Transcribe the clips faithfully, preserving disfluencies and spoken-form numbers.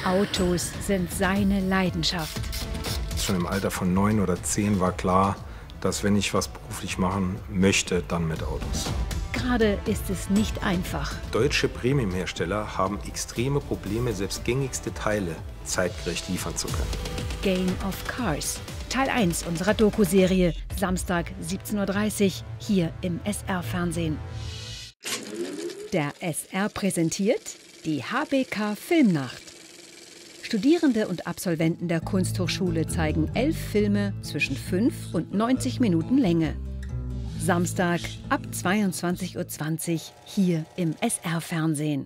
Autos sind seine Leidenschaft. Schon im Alter von neun oder zehn war klar, dass wenn ich was beruflich machen möchte, dann mit Autos. Gerade ist es nicht einfach. Deutsche Premiumhersteller haben extreme Probleme, selbst gängigste Teile zeitgerecht liefern zu können. Game of Cars. Teil eins unserer Doku-Serie. Samstag siebzehn Uhr dreißig hier im S R-Fernsehen. Der S R präsentiert die H B K Filmnacht. Studierende und Absolventen der Kunsthochschule zeigen elf Filme zwischen fünf und neunzig Minuten Länge. Samstag ab zweiundzwanzig Uhr zwanzig hier im S R-Fernsehen.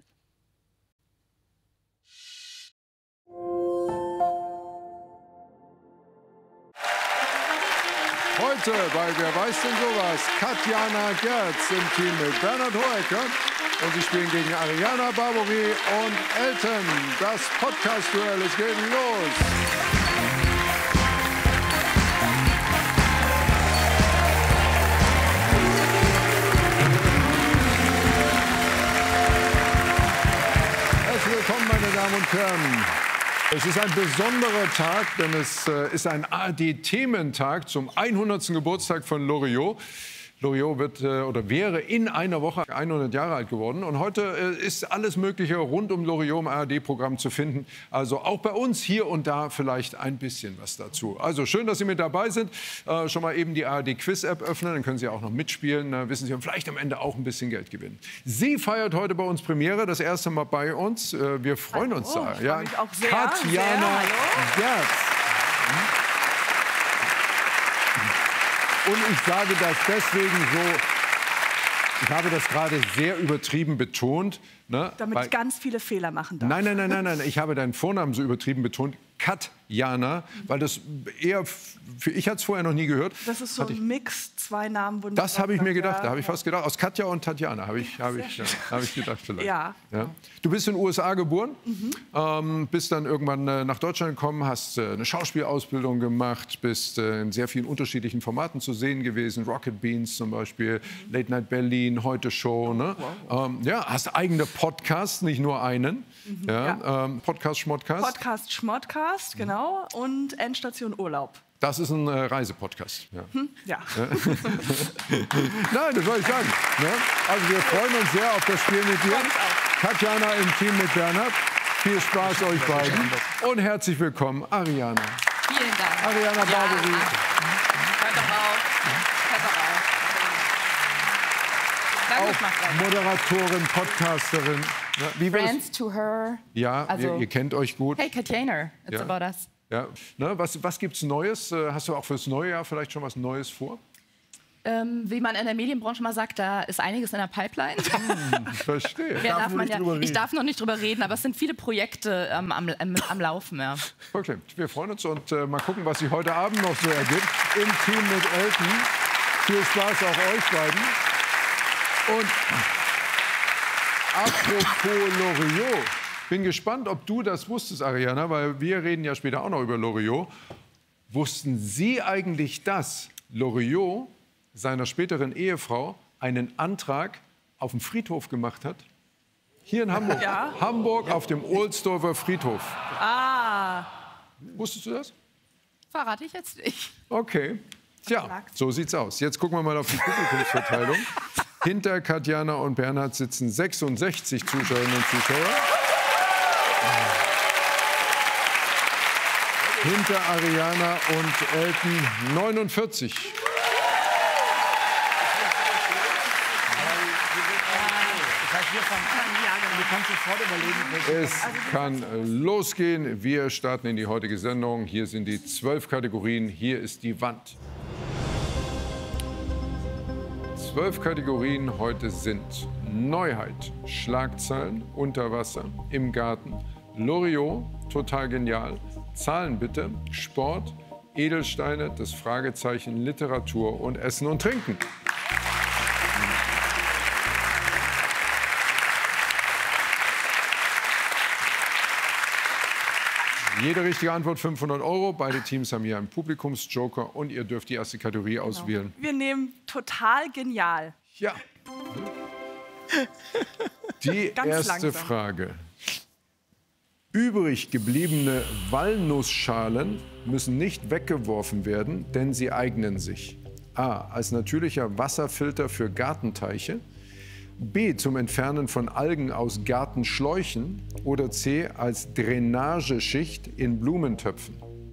Heute bei Wer weiß denn sowas? Katjana Gerz im Team mit Bernhard Hoecker. Und sie spielen gegen Ariana Barbori und Elton. Das Podcast-Duell, es geht los. Herzlich willkommen, meine Damen und Herren. Es ist ein besonderer Tag, denn es äh, ist ein A R D-Thementag zum hundertsten Geburtstag von Loriot. Loriot wird äh, oder wäre in einer Woche hundert Jahre alt geworden. Und heute äh, ist alles Mögliche rund um Loriot im A R D-Programm zu finden. Also auch bei uns hier und da vielleicht ein bisschen was dazu. Also schön, dass Sie mit dabei sind. Äh, schon mal eben die A R D-Quiz-App öffnen, dann können Sie auch noch mitspielen. Äh, wissen Sie, und vielleicht am Ende auch ein bisschen Geld gewinnen. Sie feiert heute bei uns Premiere, das erste Mal bei uns. Äh, wir freuen Hallo, uns da. Ich freue mich auch sehr. Katjana Gerz. Und ich sage das deswegen so, ich habe das gerade sehr übertrieben betont. Ne? Damit ich ganz viele Fehler machen darf. Nein, nein, nein, nein, nein, ich habe deinen Vornamen so übertrieben betont. Katjana, weil das eher, für ich hatte es vorher noch nie gehört. Das ist so Hatte ich, ein Mix, zwei Namen. Wunderbar. Das habe ich mir gedacht, ja, da habe ich ja. fast gedacht. Aus Katja und Tatjana habe ich, habe ich, ja, habe ich gedacht vielleicht. Ja. Ja. Du bist in den U S A geboren, Mhm. ähm, bist dann irgendwann äh, nach Deutschland gekommen, hast äh, eine Schauspielausbildung gemacht, bist äh, in sehr vielen unterschiedlichen Formaten zu sehen gewesen. Rocket Beans zum Beispiel, mhm. Late Night Berlin, Heute Show. Ne? Wow, wow. Ähm, ja, hast eigene Podcasts, nicht nur einen. Mhm, ja, ja. Ähm, Podcast, Schmodcast. Podcast, Schmodcast, genau. Und Endstation Urlaub. Das ist ein äh, Reisepodcast. Ja. Hm? Ja. Ja. Nein, das soll ich sagen. Ne? Also wir freuen uns sehr auf das Spiel mit dir. Katjana im Team mit Bernhard. Viel Spaß euch beiden. Und herzlich willkommen, Ariana. Vielen Dank. Ariana Barbori. Ja. Hört doch auf. Hört doch auf. Danke, ich mach weiter. Moderatorin, Podcasterin. Ja, wie war Friends das? to her. Ja, Also, ihr, ihr kennt euch gut. Hey, Katjana, it's Ja. about us. Ja. Ne, was was gibt es Neues? Äh, Hast du auch fürs neue Jahr vielleicht schon was Neues vor? Ähm, wie man in der Medienbranche mal sagt, da ist einiges in der Pipeline. Ich verstehe. Mehr darf man ja, drüber ich reden. darf noch nicht drüber reden, aber es sind viele Projekte ähm, am, am, am Laufen. Ja. Okay, wir freuen uns und äh, mal gucken, was sich heute Abend noch so ergibt. Im Team mit Elton. Viel Spaß auch euch beiden. Und apropos Loriot. Bin gespannt, ob du das wusstest, Ariana, weil wir reden ja später auch noch über Loriot. Wussten Sie eigentlich, dass Loriot seiner späteren Ehefrau einen Antrag auf dem Friedhof gemacht hat? Hier in Hamburg. Ja. Hamburg auf dem Ohlsdorfer Friedhof. Ah. Wusstest du das? Verrate ich jetzt nicht. Okay. Tja, so sieht's aus. Jetzt gucken wir mal auf die Publikumsverteilung. Hinter Katjana und Bernhard sitzen sechsundsechzig Zuschauerinnen und Zuschauer. Hinter Ariana und Elton neunundvierzig. Es kann losgehen. Wir starten in die heutige Sendung. Hier sind die zwölf Kategorien. Hier ist die Wand. Zwölf Kategorien heute sind Neuheit, Schlagzeilen, Unterwasser, im Garten, Loriot, total genial, Zahlen bitte, Sport, Edelsteine, das Fragezeichen, Literatur und Essen und Trinken. Jede richtige Antwort fünfhundert Euro. Beide Teams haben hier einen Publikumsjoker und ihr dürft die erste Kategorie auswählen. Wir nehmen total genial. Ja. Die Ganz erste langsam. Frage. Übrig gebliebene Walnussschalen müssen nicht weggeworfen werden, denn sie eignen sich. A. Als natürlicher Wasserfilter für Gartenteiche. B. Zum Entfernen von Algen aus Gartenschläuchen. Oder C. Als Drainageschicht in Blumentöpfen.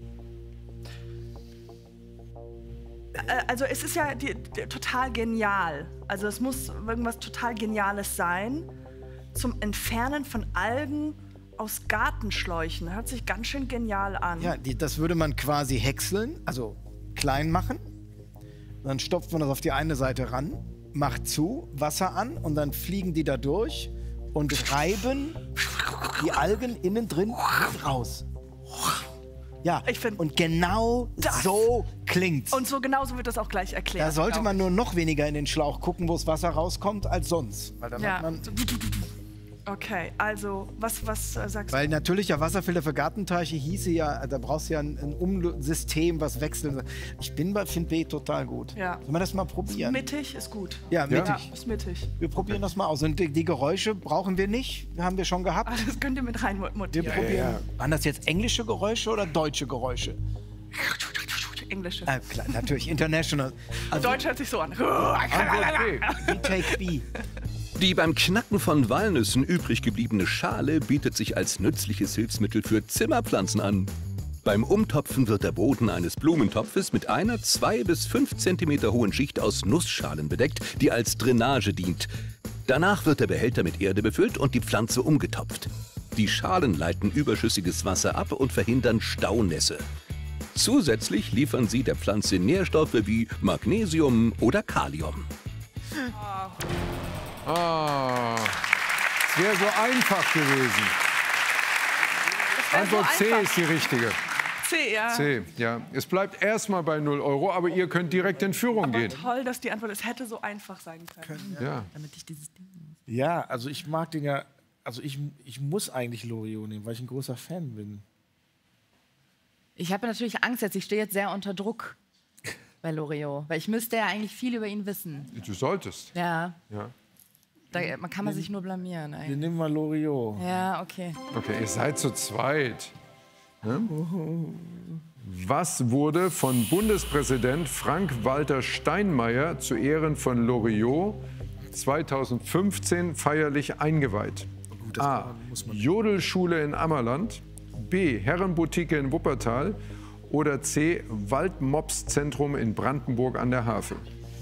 Also es ist ja die, die, total genial. Also es muss irgendwas total Geniales sein. Zum Entfernen von Algen aus Gartenschläuchen. Hört sich ganz schön genial an. Ja, die, das würde man quasi häckseln, also klein machen. Dann stopft man das auf die eine Seite ran, macht zu, Wasser an und dann fliegen die da durch und reiben die Algen innen drin raus. Ja, Ich find, und genau das- so klingt's. Und so genauso wird das auch gleich erklärt. Da sollte glaub man ich. nur noch weniger in den Schlauch gucken, wo das Wasser rauskommt, als sonst. Weil dann Ja. hat man, Okay, also was, was äh, sagst du? weil natürlicher Wasserfilter für Gartenteiche hieße ja, da brauchst du ja ein, ein Umsystem, was wechseln. Ich bin bei finde B total gut. Ja. Sollen wir das mal probieren? Mittig ist gut. Ja, mittig. Ja, ist mittig. Wir probieren das mal aus. Und die, die Geräusche brauchen wir nicht, haben wir schon gehabt. Ah, das könnt ihr mit rein Wir montieren. probieren. Waren das jetzt englische Geräusche oder deutsche Geräusche? Englische. Äh, klar, natürlich international. Also, Deutsch hört sich so an. Antwort B. we take B. Die beim Knacken von Walnüssen übrig gebliebene Schale bietet sich als nützliches Hilfsmittel für Zimmerpflanzen an. Beim Umtopfen wird der Boden eines Blumentopfes mit einer zwei bis fünf Zentimeter hohen Schicht aus Nussschalen bedeckt, die als Drainage dient. Danach wird der Behälter mit Erde befüllt und die Pflanze umgetopft. Die Schalen leiten überschüssiges Wasser ab und verhindern Staunässe. Zusätzlich liefern sie der Pflanze Nährstoffe wie Magnesium oder Kalium. Ah, es wäre so einfach gewesen. wär Antwort so C einfach. ist die richtige. C, ja. C, ja. Es bleibt erstmal bei null Euro, aber ihr könnt direkt in Führung Aber gehen. toll, dass die Antwort, es hätte so einfach sein können. Ja. Ja, also ich mag den ja, also ich, ich muss eigentlich Loriot nehmen, weil ich ein großer Fan bin. Ich habe natürlich Angst jetzt. Ich stehe jetzt sehr unter Druck bei Loriot. Weil ich müsste ja eigentlich viel über ihn wissen. Du solltest. Ja, Ja. da man kann man sich nur blamieren Wir eigentlich. nehmen mal Loriot. Ja, okay. Okay, ihr seid zu zweit. Ne? Was wurde von Bundespräsident Frank-Walter Steinmeier zu Ehren von Loriot zweitausendfünfzehn feierlich eingeweiht? A. Jodelschule in Ammerland. B. Herrenboutique in Wuppertal. Oder C. Waldmobszentrum in Brandenburg an der Havel.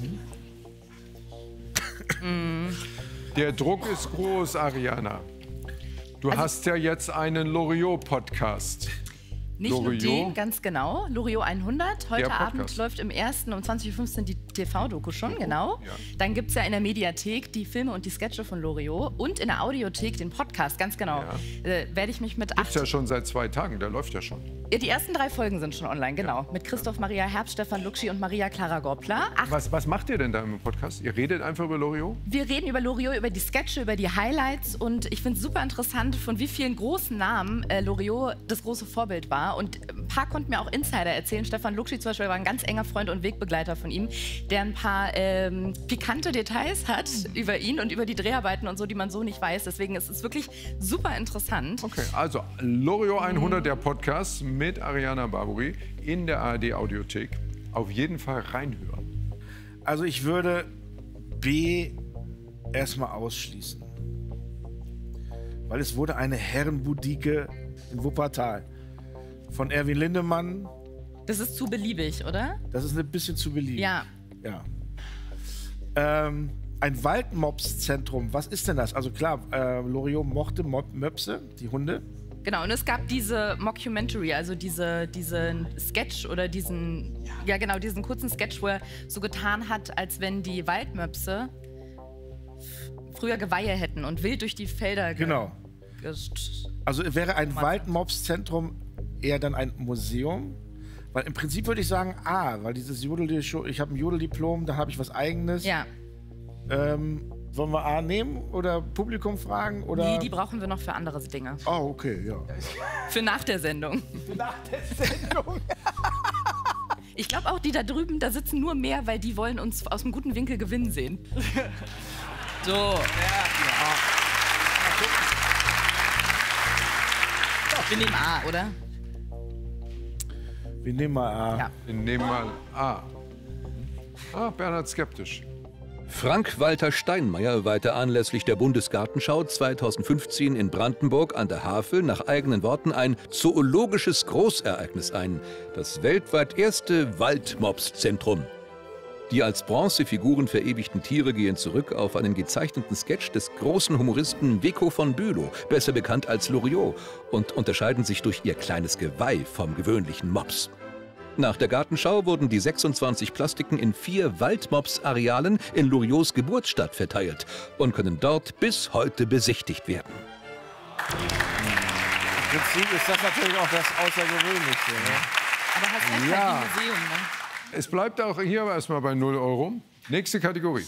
Der Druck ist groß, Ariana. Du hast ja jetzt einen Loriot-Podcast. Nicht nur Loriot? den, ganz genau. Loriot hundert. Heute Der Abend Podcast. läuft im ersten um zwanzig Uhr fünfzehn die T V-Doku schon, genau. Ja. Dann gibt es ja in der Mediathek die Filme und die Sketche von Loriot und in der Audiothek den Podcast, ganz genau. Äh, werde ich mich mit acht... Ist ja schon seit zwei Tagen, der läuft ja schon. Ja, die ersten drei Folgen sind schon online, genau. Mit Christoph Maria Herbst, Stefan Luxi und Maria Clara Goppler. Ach, Was, was macht ihr denn da im Podcast? Ihr redet einfach über Loriot? wir reden über Loriot, über die Sketche, über die Highlights und ich finde es super interessant, von wie vielen großen Namen äh, Loriot das große Vorbild war. Und ein paar konnten mir auch Insider erzählen. Stefan Luxi zum Beispiel war ein ganz enger Freund und Wegbegleiter von ihm, der ein paar ähm, pikante Details hat über ihn und über die Dreharbeiten und so, die man so nicht weiß. Deswegen ist es wirklich super interessant. Okay, also Loriot hundert, der Podcast mit Ariana Barbouri in der A R D-Audiothek. Auf jeden Fall reinhören. Also ich würde B erstmal ausschließen. Weil es wurde eine Herrenboutique in Wuppertal von Erwin Lindemann. Das ist zu beliebig, oder? Das ist ein bisschen zu beliebig. Ja. Ja. Ähm, ein Waldmobszentrum, was ist denn das? Also klar, äh, Loriot mochte Mob Möpse, die Hunde. Genau, und es gab diese Mockumentary, also diese, diesen Sketch oder diesen, ja genau, diesen kurzen Sketch, wo er so getan hat, als wenn die Waldmöpse f- früher Geweihe hätten und wild durch die Felder ge- Genau. gest- Also wäre ein Waldmobszentrum eher dann ein Museum? Weil im Prinzip würde ich sagen, A, weil dieses Jodel, ich habe ein Jodeldiplom, da habe ich was Eigenes. Ja, Ähm, sollen wir A nehmen oder Publikum fragen? Oder? die, die brauchen wir noch für andere Dinge. Ah, okay, ja. Für nach der Sendung. Nach der Sendung. Ich glaube auch, die da drüben, da sitzen nur mehr, weil die wollen uns aus einem guten Winkel gewinnen sehen. So. Wir nehmen A, oder? Wir nehmen mal A. Ja. Wir nehmen mal A. Ah, Bernhard skeptisch. Frank-Walter Steinmeier weihte anlässlich der Bundesgartenschau zweitausendfünfzehn in Brandenburg an der Havel nach eigenen Worten ein zoologisches Großereignis ein, das weltweit erste Waldmopszentrum. Die als Bronzefiguren verewigten Tiere gehen zurück auf einen gezeichneten Sketch des großen Humoristen Vico von Bülow, besser bekannt als Loriot, und unterscheiden sich durch ihr kleines Geweih vom gewöhnlichen Mops. Nach der Gartenschau wurden die sechsundzwanzig Plastiken in vier Waldmops-Arealen in Loriots Geburtsstadt verteilt und können dort bis heute besichtigt werden. Im Prinzip ist das natürlich auch das Außergewöhnlichste. Ne? Aber halt halt Ja. ein Museum, ne? Es bleibt auch hier aber erstmal bei null Euro. Nächste Kategorie.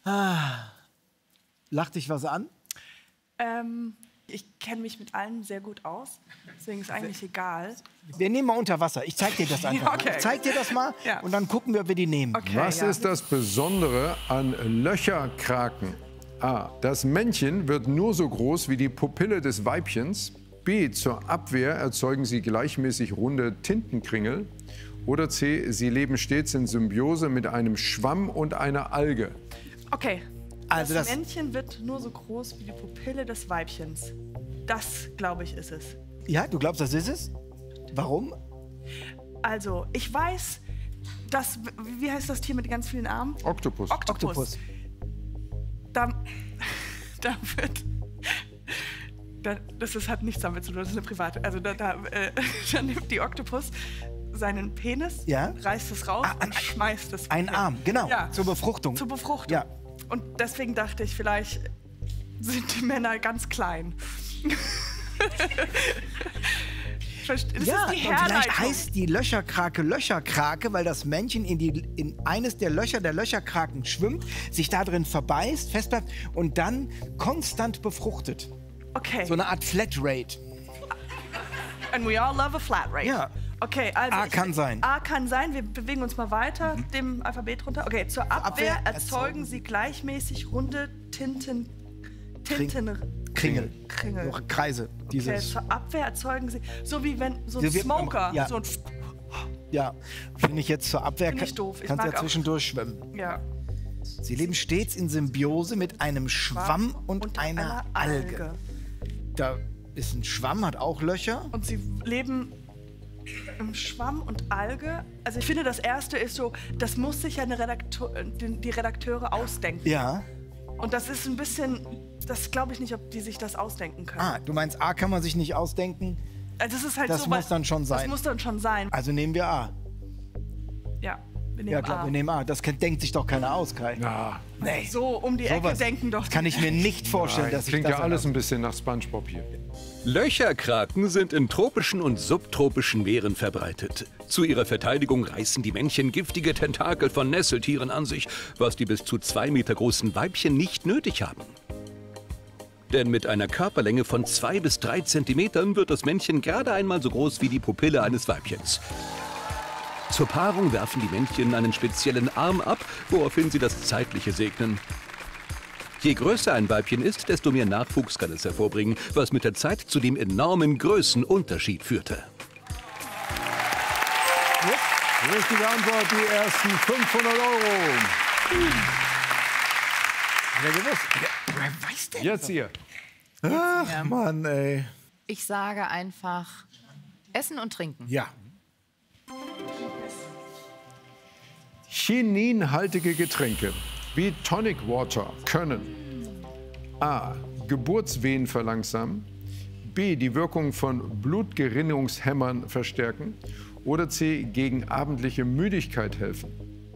Lacht dich was an? Ähm, ich kenne mich mit allen sehr gut aus, deswegen ist eigentlich egal. Wir nehmen mal unter Wasser. Ich zeig dir das einfach. Ja, okay. Ich zeig dir das mal Ja. und dann gucken wir, ob wir die nehmen. Okay, Was ja. ist das Besondere an Löcherkraken? A. Das Männchen wird nur so groß wie die Pupille des Weibchens. B. Zur Abwehr erzeugen sie gleichmäßig runde Tintenkringel. Oder C. Sie leben stets in Symbiose mit einem Schwamm und einer Alge. Okay, Also das, das- Männchen wird nur so groß wie die Pupille des Weibchens. Das, glaube ich, ist es. Ja, du glaubst, das ist es? Warum? Also, ich weiß, dass, wie wie heißt das Tier mit ganz vielen Armen? Oktopus. Oktopus. Oktopus. Da, da wird... Da, das ist, hat nichts damit zu tun, das ist eine private... Also da, da, äh, da nimmt die Oktopus seinen Penis, Ja. reißt es raus Ah, und schmeißt es. Ein Arm, genau. Ja. Zur Befruchtung. Zur Befruchtung. Ja. Und deswegen dachte ich, vielleicht sind die Männer ganz klein. Verst- das Ja, ist die und vielleicht Herleitung. heißt die Löcherkrake Löcherkrake, weil das Männchen in, die, in eines der Löcher der Löcherkraken schwimmt, sich da drin verbeißt, festbleibt und dann konstant befruchtet. Okay. So eine Art Flatrate. And we all love a flat rate. Ja. Okay, also A ich- kann sein. A kann sein. Wir bewegen uns mal weiter, dem Alphabet runter. Okay, zur Abwehr, Abwehr erzeugen erzeugen sie gleichmäßig runde Tinten... Tinten... Kringel. Kringel. So Kreise. Okay, Dieses. zur Abwehr erzeugen sie... So wie wenn so ein So wie- Smoker... ja. So ein, Ja. Finde ich jetzt zur Abwehr. Find ich doof. Ich Kannst mag ja auch- zwischendurch schwimmen. ja. Sie leben stets in Symbiose mit einem Schwamm und, einer Alge. Da ist ein Schwamm, hat auch Löcher. Und sie leben im Schwamm und Alge. Also ich finde, das Erste ist so, das muss sich ja eine Redakteur, die, die Redakteure ausdenken. Ja. Und das ist ein bisschen, das glaube ich nicht, ob die sich das ausdenken können. Ah, du meinst, A kann man sich nicht ausdenken? Also das ist halt das so, muss weil- dann schon sein. Das muss dann schon sein. Also nehmen wir A. Ja, wir nehmen Ja, klar, A. wir nehmen A. Das kennt, denkt sich doch keiner aus, Kai. Ja, Nee. So um die Ecke Sowas denken doch. Das kann ich mir nicht vorstellen, dass ich klingt das ja alles erlaube. ein bisschen nach SpongeBob hier. Löcherkraken sind in tropischen und subtropischen Meeren verbreitet. Zu ihrer Verteidigung reißen die Männchen giftige Tentakel von Nesseltieren an sich, was die bis zu zwei Meter großen Weibchen nicht nötig haben. Denn mit einer Körperlänge von zwei bis drei Zentimetern wird das Männchen gerade einmal so groß wie die Pupille eines Weibchens. Zur Paarung werfen die Männchen einen speziellen Arm ab, woraufhin sie das Zeitliche segnen. Je größer ein Weibchen ist, desto mehr Nachwuchs kann es hervorbringen, was mit der Zeit zu dem enormen Größenunterschied führte. Richtige Antwort, die ersten fünfhundert Euro. Wer gewusst? Wer, wer weiß denn? Jetzt ihr. Ach, Mann, ey. Ich sage einfach Essen und Trinken. Ja. Chininhaltige Getränke wie Tonic Water können A. Geburtswehen verlangsamen, B. die Wirkung von Blutgerinnungshämmern verstärken oder C. gegen abendliche Müdigkeit helfen.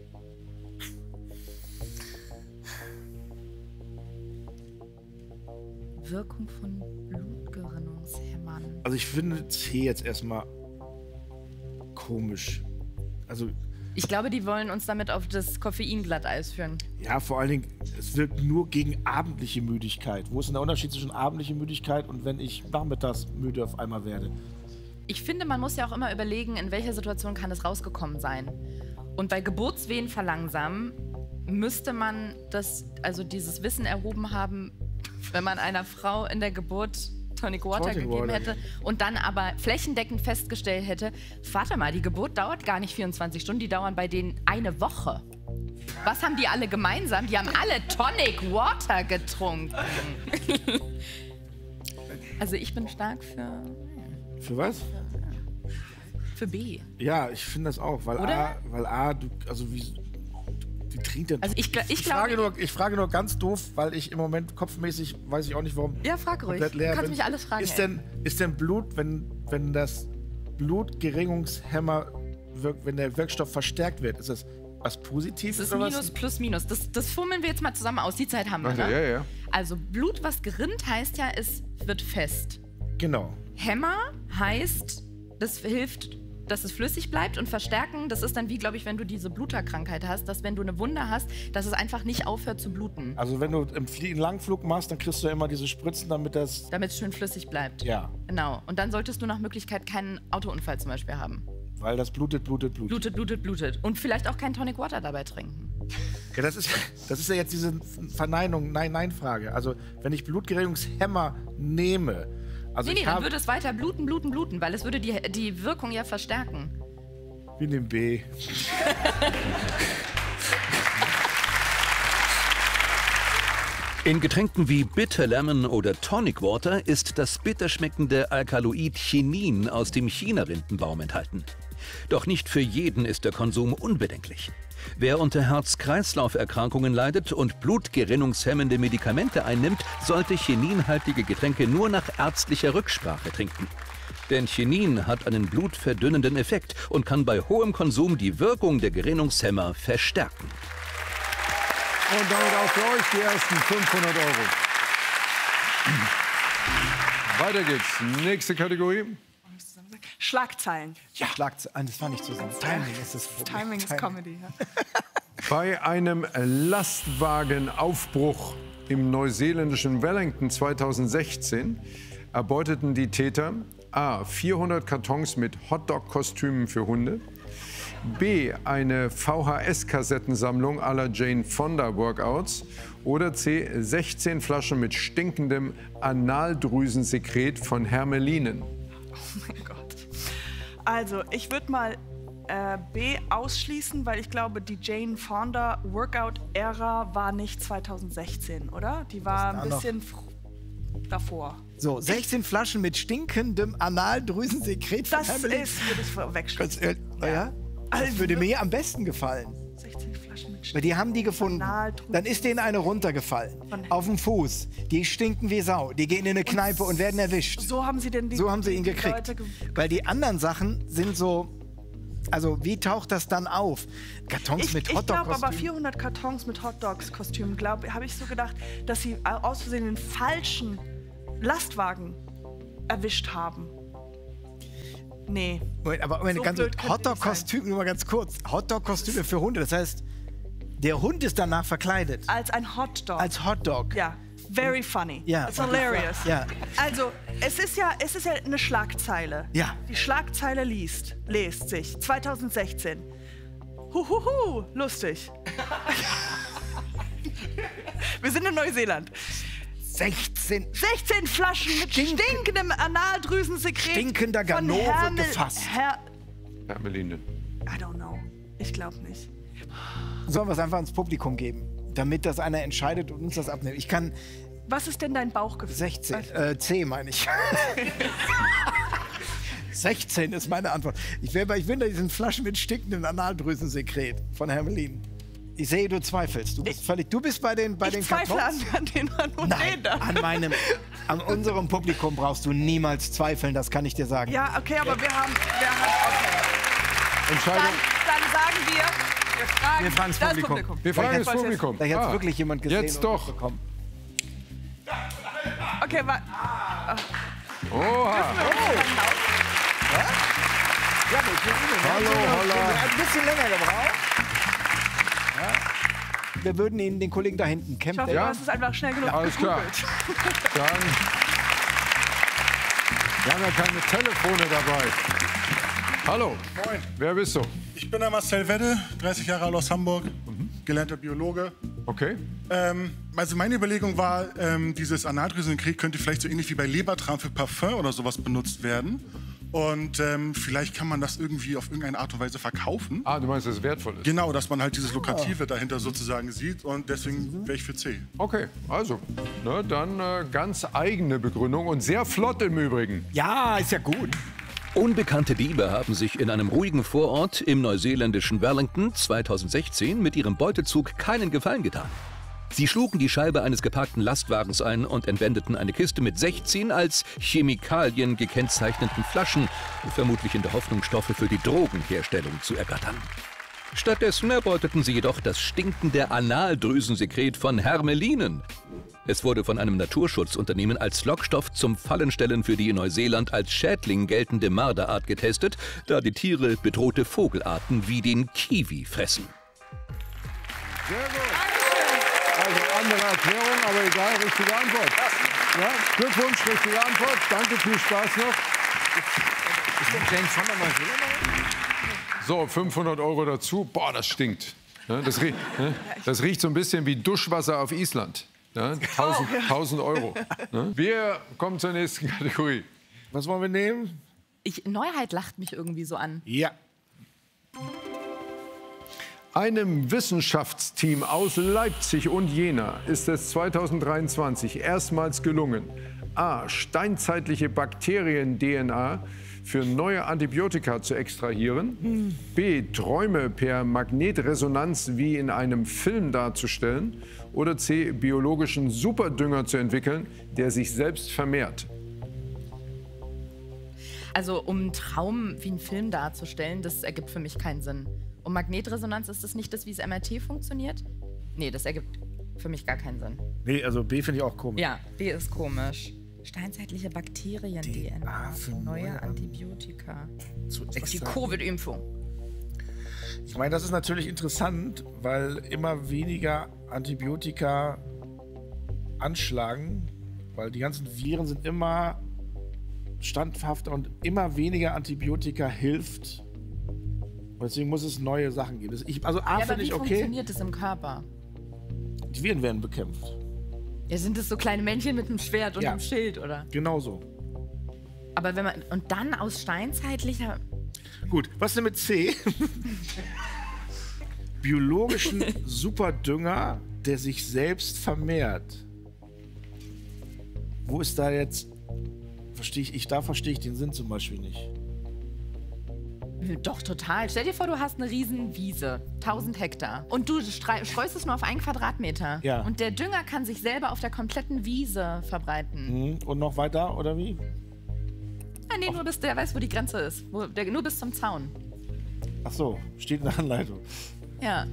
Wirkung von Blutgerinnungshämmern. Also ich finde C jetzt erstmal komisch. Also Ich glaube, die wollen uns damit auf das Koffeinglatteis führen. ja, vor allen Dingen, es wirkt nur gegen abendliche Müdigkeit. Wo ist denn der Unterschied zwischen abendliche Müdigkeit und wenn ich nachmittags müde auf einmal werde? Ich finde, man muss ja auch immer überlegen, in welcher Situation kann es rausgekommen sein. Und bei Geburtswehen verlangsamen müsste man das, also dieses Wissen erhoben haben, wenn man einer Frau in der Geburt Tonic Water Tonic gegeben Water, hätte und dann aber flächendeckend festgestellt hätte, warte mal, die Geburt dauert gar nicht vierundzwanzig Stunden, die dauern bei denen eine Woche. Was haben die alle gemeinsam? Die haben alle Tonic Water getrunken. Also ich bin stark für... Für was? Für B. Ja, ich finde das auch, weil Oder? A, weil A, du, also wie, die trinkt ja. Also ich, gl- ich, ich, glaube... frage nur, ich frage nur ganz doof, weil ich im Moment kopfmäßig, weiß ich auch nicht warum. Ja, frag ruhig. komplett leer Du kannst bin. mich alles fragen, Ist ey. denn, ist denn Blut, wenn, wenn das Blutgerinnungshemmer, wirk, wenn der Wirkstoff verstärkt wird, ist das was Positives Das ist oder Minus was? plus Minus. Das, das fummeln wir jetzt mal zusammen aus. Die Zeit haben wir, Warte, ne? ja, ja. Also Blut, was gerinnt, heißt ja, es wird fest. Genau. Hämmer heißt, das hilft, dass es flüssig bleibt, und verstärken, das ist dann wie, glaube ich, wenn du diese Bluterkrankheit hast, dass wenn du eine Wunde hast, dass es einfach nicht aufhört zu bluten, Also wenn du im Flie- einen Langflug machst, dann kriegst du ja immer diese Spritzen, damit das. damit es schön flüssig bleibt. Ja. Genau. Und dann solltest du nach Möglichkeit keinen Autounfall zum Beispiel haben. Weil das blutet, blutet, blutet. Blutet, blutet, blutet. Und vielleicht auch kein Tonic Water dabei trinken. Ja, das ist, das ist ja jetzt diese Verneinung, Nein-Nein-Frage. Also, wenn ich Blutgerinnungshemmer nehme, also nee, nee, ich dann habe, würde es weiter bluten, bluten, bluten, weil es würde die, die Wirkung ja verstärken. wie dem B. In Getränken wie Bitter Lemon oder Tonic Water ist das bitter schmeckende Alkaloid Chinin aus dem China-Rindenbaum enthalten. Doch nicht für jeden ist der Konsum unbedenklich. Wer unter Herz-Kreislauf-Erkrankungen leidet und blutgerinnungshemmende Medikamente einnimmt, sollte chininhaltige Getränke nur nach ärztlicher Rücksprache trinken. Denn Chinin hat einen blutverdünnenden Effekt und kann bei hohem Konsum die Wirkung der Gerinnungshemmer verstärken. Und damit auch für euch die ersten fünfhundert Euro. Weiter geht's. Nächste Kategorie. Schlagzeilen. Ja. Schlagzeilen, das war nicht zusammen. Timing ist das Problem. Timing ist Comedy. Ja. Bei einem Lastwagenaufbruch im neuseeländischen Wellington zweitausendsechzehn erbeuteten die Täter A. vierhundert Kartons mit Hotdog-Kostümen für Hunde, B. eine V H S-Kassettensammlung à la Jane Fonda Workouts oder C. sechzehn Flaschen mit stinkendem Analdrüsensekret von Hermelinen. Oh mein Gott. Also, ich würde mal äh, B ausschließen, weil ich glaube, die Jane Fonda Workout-Ära war nicht zweitausendsechzehn, oder? Die war Das ein war bisschen fr- davor. So, sechzehn Flaschen mit stinkendem Analdrüsensekret von Das Hermelin. ist, würde ich vorwegschließen. Ganz ehrlich, ja. Das Also würde wirklich? mir am besten gefallen. sechzehn Flaschen mit Weil die haben die gefunden. Analdrüsen- Dann ist denen eine runtergefallen. Auf dem Fuß. Die stinken wie Sau. Die gehen in eine Kneipe und werden erwischt. So haben sie denn die So haben sie ihn die gekriegt. Leute ge Weil die anderen Sachen sind so. Also, wie taucht das dann auf? Kartons Ich, mit ich glaube aber Hotdog-Kostümen. vierhundert Kartons mit Hotdogs-Kostümen, glaube habe ich so gedacht, dass sie aus Versehen den falschen Lastwagen erwischt haben. Nee. Moment, aber Moment, So ganz blöd könnte ich Hotdog-Kostüme, nur mal ganz kurz. Hotdog-Kostüme für Hunde. Das heißt, der Hund ist danach verkleidet. Als ein Hotdog. Als Hotdog. Ja, very funny. Ja. It's hilarious. Ja. Also, es ist ja, es ist ja eine Schlagzeile. Ja. Die Schlagzeile liest, lest sich zweitausendsechzehn. Huhuhu, lustig. Wir sind in Neuseeland. sechzehn sechzehn Flaschen mit Stink- stinkendem Analdrüsensekret. Stinkender von Ganove Hermel- gefasst. Her Hermelinen. I don't know. Ich glaube nicht. Sollen wir es einfach ins Publikum geben, damit das einer entscheidet und uns das abnimmt. Ich kann Was ist denn dein Bauchgefühl? sechzehn, äh, C meine ich. sechzehn ist meine Antwort. Ich, wär bei, ich bin bei diesen Flaschen mit stinkendem Analdrüsensekret von Hermelin. Ich sehe, du zweifelst. Du bist Ich- völlig. Du bist bei den bei Ich den zweifle an, Kartons. an den Nein, Manoleder. an meinem, an unserem Publikum brauchst du niemals zweifeln. Das kann ich dir sagen. Ja, okay, aber wir haben, wir haben okay. Entscheidung. Dann, dann sagen wir, wir fragen, Wir fragen das Publikum. Wir fragen das Vielleicht hat's- Publikum. Vielleicht hat es Ah, wirklich jemand gesehen. Jetzt und doch. mitbekommen. Okay, wa- Oha. Ja, aber ich will Ihnen- Hallo, Wir holla. haben ein bisschen länger gebraucht. Ja. Wir würden Ihnen den Kollegen da hinten ich kämpfen. hoffe, Ja? du hast es einfach schnell genug Alles klar. gegoogelt. Dann. Wir haben ja keine Telefone dabei. Hallo. Moin. Wer bist du? Ich bin der Marcel Wedde, dreißig Jahre alt aus Hamburg, gelernter Biologe. Okay. Ähm, also meine Überlegung war, ähm, dieses Analdrüsenkrieg könnte vielleicht so ähnlich wie bei Lebertran für Parfum oder sowas benutzt werden. Und ähm, vielleicht kann man das irgendwie auf irgendeine Art und Weise verkaufen. Ah, du meinst, dass es wertvoll ist? Genau, dass man halt dieses Lokative dahinter sozusagen sieht. Und deswegen wäre ich für C. Okay, also, ne, dann äh, ganz eigene Begründung und sehr flott im Übrigen. Ja, ist ja gut. Unbekannte Diebe haben sich in einem ruhigen Vorort im neuseeländischen Wellington zweitausendsechzehn mit ihrem Beutezug keinen Gefallen getan. Sie schlugen die Scheibe eines geparkten Lastwagens ein und entwendeten eine Kiste mit sechzehn als Chemikalien gekennzeichneten Flaschen, vermutlich in der Hoffnung, Stoffe für die Drogenherstellung zu ergattern. Stattdessen erbeuteten sie jedoch das stinkende Analdrüsensekret von Hermelinen. Es wurde von einem Naturschutzunternehmen als Lockstoff zum Fallenstellen für die in Neuseeland als Schädling geltende Marderart getestet, da die Tiere bedrohte Vogelarten wie den Kiwi fressen. Sehr gut. Also andere Erklärung, aber egal, richtige Antwort. Ja, Glückwunsch, richtige Antwort. Danke, viel Spaß noch. Ist denn Jane Fonda Neuseeland? So, fünfhundert Euro dazu. Boah, das stinkt. Ja, das, riecht, ne? Das riecht so ein bisschen wie Duschwasser auf Island. Ja, tausend, tausend Euro. Ne? Wir kommen zur nächsten Kategorie. Was wollen wir nehmen? Ich, Neuheit lacht mich irgendwie so an. Ja. Einem Wissenschaftsteam aus Leipzig und Jena ist es zweitausenddreiundzwanzig erstmals gelungen, a. steinzeitliche Bakterien-D N A für neue Antibiotika zu extrahieren, b. Träume per Magnetresonanz wie in einem Film darzustellen oder c. biologischen Superdünger zu entwickeln, der sich selbst vermehrt. Also um einen Traum wie einen Film darzustellen, das ergibt für mich keinen Sinn. Und Magnetresonanz, ist das nicht das, wie das M R T funktioniert? Nee, das ergibt für mich gar keinen Sinn. B, also B finde ich auch komisch. Ja, B ist komisch. Steinzeitliche Bakterien-D N A für neue Antibiotika. Zu Die extra. Covid-Impfung. Ich meine, das ist natürlich interessant, weil immer weniger Antibiotika anschlagen, weil die ganzen Viren sind immer standhafter und immer weniger Antibiotika hilft. Und deswegen muss es neue Sachen geben. Das ich, also A Ja, aber finde wie ich okay. funktioniert das im Körper? Die Viren werden bekämpft. Ja, sind das so kleine Männchen mit einem Schwert und Ja. einem Schild, oder? Genau so. Aber wenn man und dann aus steinzeitlicher Gut, was denn mit C? Biologischen Superdünger, der sich selbst vermehrt. Wo ist da jetzt... Verstehe ich, ich, da verstehe ich den Sinn zum Beispiel nicht. Doch, total. Stell dir vor, du hast eine riesen Wiese, tausend Hektar. Und du streu- streust es nur auf einen Quadratmeter. Ja. Und der Dünger kann sich selber auf der kompletten Wiese verbreiten. Hm, und noch weiter, oder wie? Ah, nee, nur bis der weiß, wo die Grenze ist. Wo, der, nur bis zum Zaun. Ach so, steht in der Anleitung. Ja.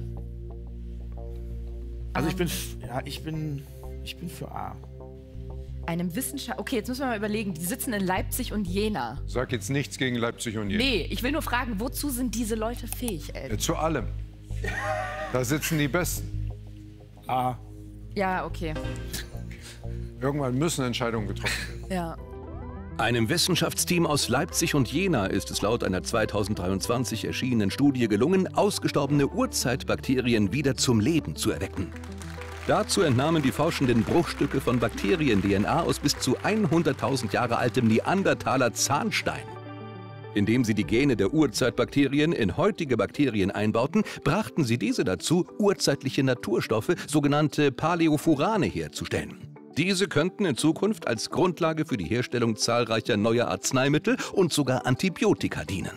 Also ich Ähm. bin, f- ja, ich bin, ich bin für A. Einem Wissenschaftler. Okay, jetzt müssen wir mal überlegen. Die sitzen in Leipzig und Jena. Sag jetzt nichts gegen Leipzig und Jena. Nee, ich will nur fragen, wozu sind diese Leute fähig, ey? Äh, Zu allem. Da sitzen die Besten. A. Ja, okay. Irgendwann müssen Entscheidungen getroffen werden. Ja. Einem Wissenschaftsteam aus Leipzig und Jena ist es laut einer zweitausenddreiundzwanzig erschienenen Studie gelungen, ausgestorbene Urzeitbakterien wieder zum Leben zu erwecken. Dazu entnahmen die Forschenden Bruchstücke von Bakterien-D N A aus bis zu hunderttausend Jahre altem Neandertaler Zahnstein. Indem sie die Gene der Urzeitbakterien in heutige Bakterien einbauten, brachten sie diese dazu, urzeitliche Naturstoffe, sogenannte Paläofurane, herzustellen. Diese könnten in Zukunft als Grundlage für die Herstellung zahlreicher neuer Arzneimittel und sogar Antibiotika dienen.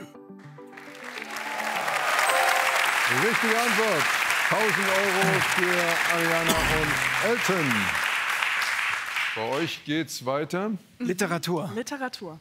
Die richtige Antwort. tausend Euro für Ariana und Elton. Bei euch geht's weiter. Literatur. Literatur.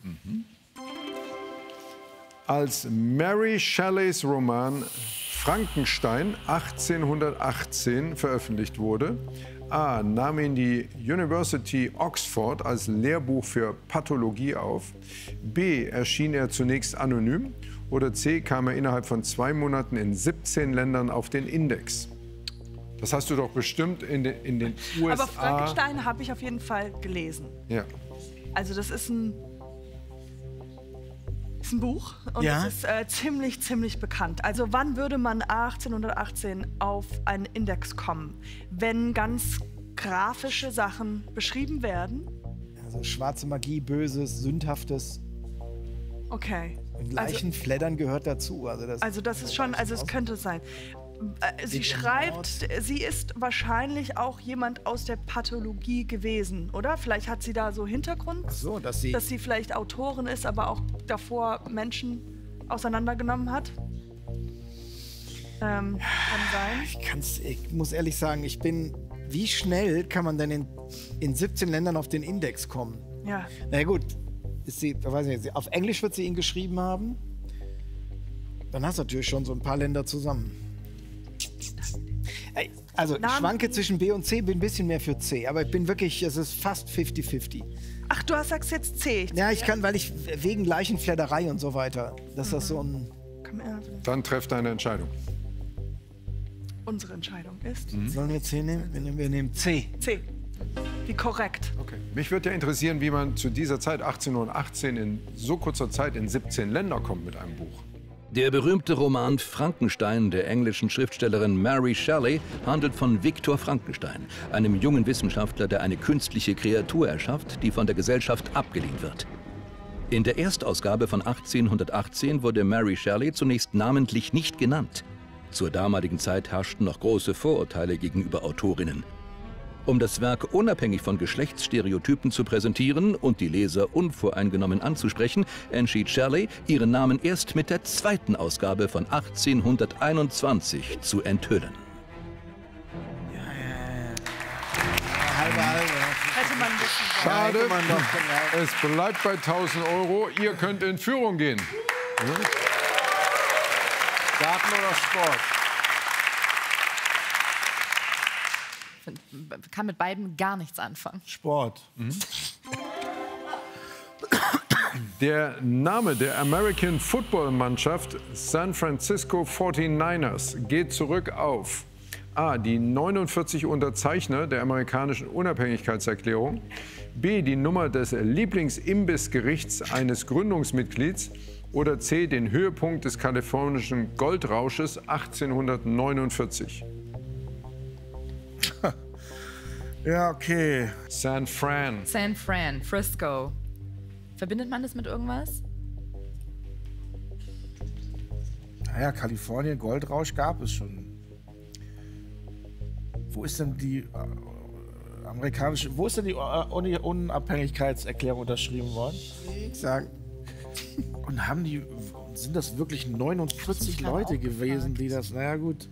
Als Mary Shelleys Roman Frankenstein achtzehnhundertachtzehn veröffentlicht wurde, A. nahm ihn die University Oxford als Lehrbuch für Pathologie auf, B. erschien er zunächst anonym oder C. kam er innerhalb von zwei Monaten in siebzehn Ländern auf den Index. Das hast du doch bestimmt in den, in den U S A... Aber Frankenstein habe ich auf jeden Fall gelesen. Ja. Also das ist ein... Ist ein Buch und Ja. es ist äh, ziemlich, ziemlich bekannt. Also wann würde man achtzehnhundertachtzehn auf einen Index kommen, wenn ganz grafische Sachen beschrieben werden? Also schwarze Magie, Böses, Sündhaftes. Okay. Und Leichenfleddern gehört dazu. Also das, Also das ist schon, also es könnte sein. Äh, Sie Wegen schreibt, sie ist wahrscheinlich auch jemand aus der Pathologie gewesen, oder? Vielleicht hat sie da so Hintergrund, Ach so, dass sie. dass sie vielleicht Autorin ist, aber auch davor Menschen auseinandergenommen hat. Ähm, kann sein. Ich, kann's, ich muss ehrlich sagen, ich bin. Wie schnell kann man denn in, in siebzehn Ländern auf den Index kommen? Ja. Na ja, gut, ist sie, weiß ich nicht, auf Englisch wird sie ihn geschrieben haben. Dann hast du natürlich schon so ein paar Länder zusammen. Ey, Also ich Namen- schwanke zwischen B und C, bin ein bisschen mehr für C, aber ich bin wirklich, es ist fast fifty fifty. Ach, du hast sagst jetzt C. Ja, ich kann, weil ich wegen Leichenfledderei und so weiter, dass das so ein... Komm her. Dann treff deine Entscheidung. Unsere Entscheidung ist Sollen wir C nehmen? Wir nehmen, wir nehmen C. C. Wie korrekt. Okay. Mich würde ja interessieren, wie man zu dieser Zeit, achtzehnhundertachtzehn, in so kurzer Zeit in siebzehn Länder kommt mit einem Buch. Der berühmte Roman Frankenstein der englischen Schriftstellerin Mary Shelley handelt von Viktor Frankenstein, einem jungen Wissenschaftler, der eine künstliche Kreatur erschafft, die von der Gesellschaft abgelehnt wird. In der Erstausgabe von achtzehnhundertachtzehn wurde Mary Shelley zunächst namentlich nicht genannt. Zur damaligen Zeit herrschten noch große Vorurteile gegenüber Autorinnen. Um das Werk unabhängig von Geschlechtsstereotypen zu präsentieren und die Leser unvoreingenommen anzusprechen, entschied Shelley, ihren Namen erst mit der zweiten Ausgabe von achtzehnhunderteinundzwanzig zu enthüllen. Halbe, halbe. Hätte man wissen sollen. Schade, hätte man doch genau. es bleibt bei tausend Euro. Ihr könnt in Führung gehen. Garten oder Sport? Ich kann mit beiden gar nichts anfangen. Sport. Der Name der American Football Mannschaft San Francisco forty-niners geht zurück auf A. die neunundvierzig Unterzeichner der amerikanischen Unabhängigkeitserklärung, B. die Nummer des Lieblingsimbissgerichts eines Gründungsmitglieds oder C. den Höhepunkt des kalifornischen Goldrausches achtzehnhundertneunundvierzig. Ja, okay. San Fran. San Fran, Frisco. Verbindet man das mit irgendwas? Naja, Kalifornien, Goldrausch gab es schon. Wo ist denn die äh, amerikanische, wo ist denn die äh, Un- Unabhängigkeitserklärung unterschrieben worden? Ich sag, Und haben die, sind das wirklich neunundvierzig gerade Leute auch gewesen, gefragt. die das, naja gut.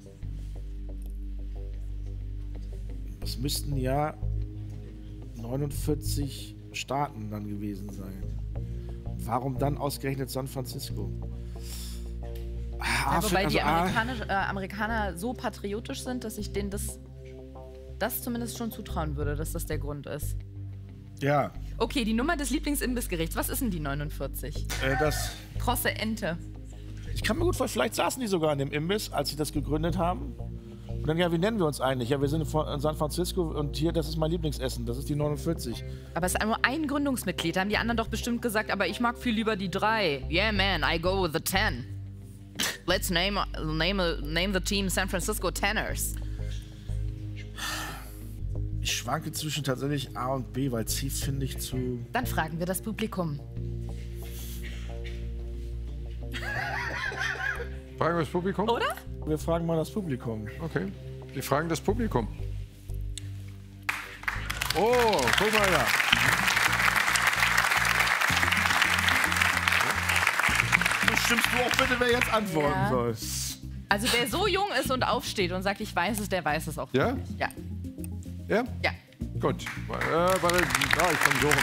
Das müssten ja neunundvierzig Staaten dann gewesen sein. Warum dann ausgerechnet San Francisco? Ah, Ja, wobei also, die ah, Amerikanisch, äh, Amerikaner so patriotisch sind, dass ich denen das, das zumindest schon zutrauen würde, dass das der Grund ist. ja, Okay, die Nummer des Lieblingsimbissgerichts. Was ist denn die neunundvierzig? äh, das. Krosse Ente. Ich kann mir gut vorstellen, vielleicht saßen die sogar an dem Imbiss, als sie das gegründet haben. Und dann, ja, wie nennen wir uns eigentlich? Ja, wir sind in San Francisco und hier, das ist mein Lieblingsessen, das ist die neunundvierzig. Aber es ist nur ein Gründungsmitglied. Da haben die anderen doch bestimmt gesagt, aber ich mag viel lieber die drei. Yeah, man, I go with the ten. Let's name, name, name the team San Francisco Tenners. Ich schwanke zwischen tatsächlich A und B, weil C finde ich zu... Dann fragen wir das Publikum. Fragen wir das Publikum? Oder? Wir fragen mal das Publikum. Okay. Wir fragen das Publikum. Oh, guck mal da. Stimmst du auch bitte, wer jetzt antworten Ja. soll? Also wer so jung ist und aufsteht und sagt, ich weiß es, der weiß es auch. Ja? Ja. Ja? Ja. Gut. Äh, warte, da, ich komme so rum.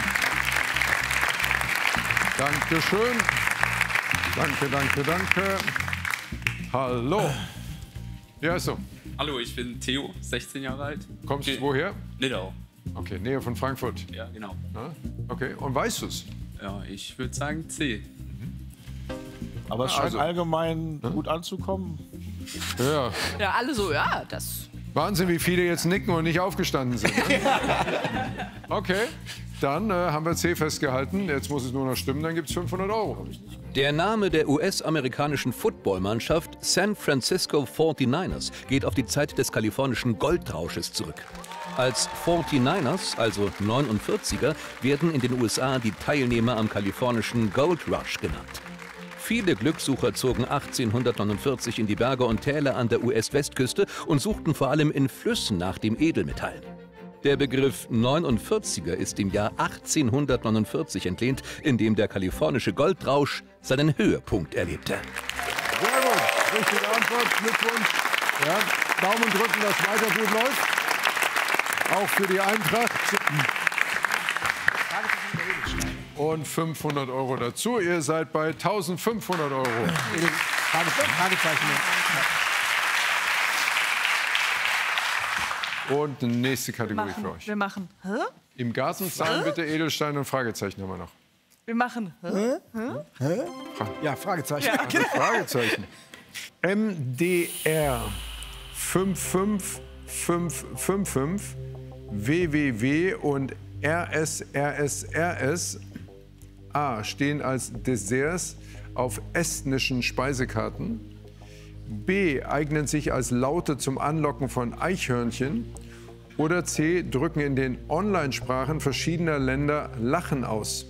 Dankeschön. Danke, danke, danke. Hallo. Ja, ist so. Hallo, ich bin Theo, sechzehn Jahre alt. Kommst du Okay. woher? Nidau. Okay, Nähe von Frankfurt. Ja, genau. Ja? Okay, und weißt du es? Ja, ich würde sagen C. Aber es scheint Also. allgemein gut anzukommen. Ja. Ja, alle so, ja, das. Wahnsinn, wie viele jetzt nicken und nicht aufgestanden sind. Ne? Okay. Dann äh, haben wir C festgehalten. Jetzt muss es nur noch stimmen, dann gibt es fünfhundert Euro. Der Name der U S-amerikanischen Footballmannschaft San Francisco forty-niners geht auf die Zeit des kalifornischen Goldrausches zurück. Als forty-niners, also neunundvierziger, werden in den U S A die Teilnehmer am kalifornischen Gold Rush genannt. Viele Glückssucher zogen achtzehnhundertneunundvierzig in die Berge und Täler an der U S-Westküste und suchten vor allem in Flüssen nach dem Edelmetall. Der Begriff neunundvierziger ist im Jahr achtzehnhundertneunundvierzig entlehnt, in dem der kalifornische Goldrausch seinen Höhepunkt erlebte. Sehr gut, richtige Antwort, Glückwunsch. Ja, Daumen drücken, dass weiter gut läuft. Auch für die Eintracht. Und fünfhundert Euro dazu. Ihr seid bei eintausendfünfhundert Euro. Und eine nächste Kategorie machen. für euch. Wir machen. Hä? Im Garten zahlen bitte Edelsteine und Fragezeichen haben wir noch. Wir machen. Hä? Hä? Hä? Ja, Fragezeichen. Ja. Also Fragezeichen. M D R fünf fünf fünf fünf fünf, W W W und R S R S R S A stehen als Desserts auf estnischen Speisekarten. B eignen sich als Laute zum Anlocken von Eichhörnchen. Oder C drücken in den Online-Sprachen verschiedener Länder Lachen aus.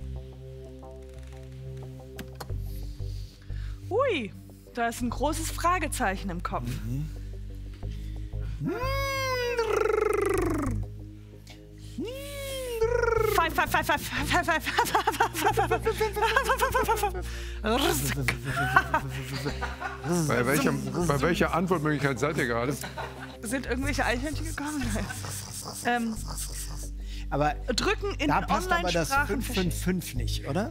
Ui, da ist ein großes Fragezeichen im Kopf. Mhm. Five, five, five, five, five, five, Bei welcher, bei welcher Antwortmöglichkeit seid ihr gerade? Sind irgendwelche Eichhörnchen gekommen? ähm, aber drücken in da den passt aber das Online-Sprachen. fünf fünf fünf nicht, oder?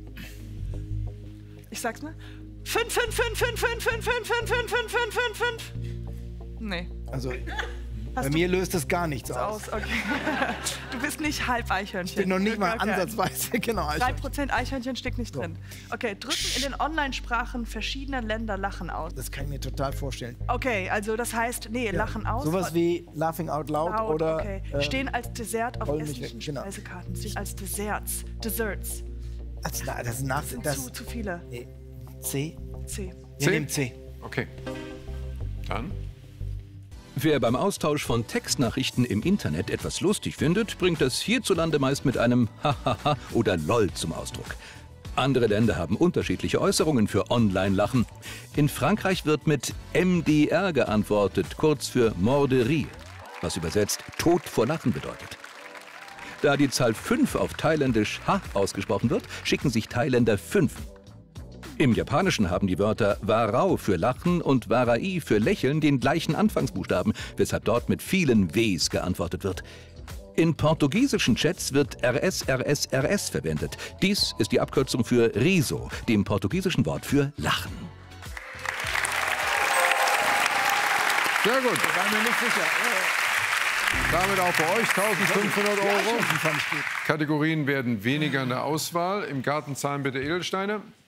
Ich sag's mal. fünf, fünf, fünf, fünf, fünf, fünf, fünf, fünf, fünf, fünf, fünf, fünf, fünf. Nee. Also, Hast bei du mir löst das gar nichts aus. aus. Okay. Du bist nicht halb Eichhörnchen. Ich bin noch nicht mal Okay. ansatzweise, genau. drei Prozent Eichhörnchen steckt nicht drin. Okay, drücken in den Online-Sprachen verschiedener Länder Lachen aus. Das kann ich mir total vorstellen. Okay, also das heißt, nee, Lachen aus. Sowas wie Laughing Out Loud, Laut, oder... okay. äh, Stehen als Dessert auf roll mich estnischen weg, genau. Speisekarten. Stehen als Desserts. Desserts. Das, das ist nach... Das sind Das, zu, zu viele. nee. C? C. Wir nehmen C. Okay. Dann? Wer beim Austausch von Textnachrichten im Internet etwas lustig findet, bringt das hierzulande meist mit einem Hahaha oder LOL zum Ausdruck. Andere Länder haben unterschiedliche Äußerungen für Online-Lachen. In Frankreich wird mit M D R geantwortet, kurz für Morderie, was übersetzt Tod vor Lachen bedeutet. Da die Zahl fünf auf thailändisch Ha ausgesprochen wird, schicken sich Thailänder fünf. Im Japanischen haben die Wörter Warau für Lachen und Warai für Lächeln den gleichen Anfangsbuchstaben, weshalb dort mit vielen Ws geantwortet wird. In portugiesischen Chats wird R S R S R S verwendet. Dies ist die Abkürzung für Riso, dem portugiesischen Wort für Lachen. Sehr gut. Ich war mir nicht sicher. Damit auch bei euch eintausendfünfhundert Euro. Kategorien werden weniger in der Auswahl. Im Garten zahlen bitte Edelsteine.